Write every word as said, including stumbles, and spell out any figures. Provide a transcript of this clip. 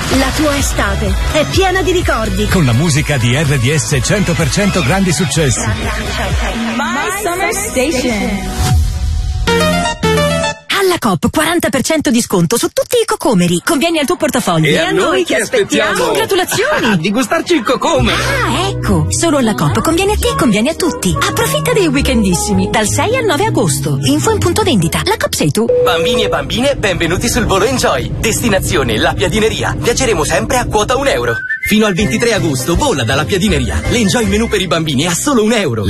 La tua estate è piena di ricordi. Con la musica di R D S cento per cento grandi successi. My Summer Station. Alla Coop quaranta per cento di sconto su tutti i cocomeri. Conviene al tuo portafoglio. E a noi che aspettiamo? Congratulazioni! Di gustarci il cocomere. Ah, ecco. Solo alla Coop conviene a te e conviene a tutti. Approfitta dei weekendissimi dal sei al nove agosto. Info in punto vendita. La Coop sei tu. Bambini e bambine, benvenuti sul volo Enjoy. Destinazione La Piadineria. Viaggeremo sempre a quota un euro. Fino al ventitré agosto vola dalla Piadineria. L'Enjoy menù per i bambini a solo un euro.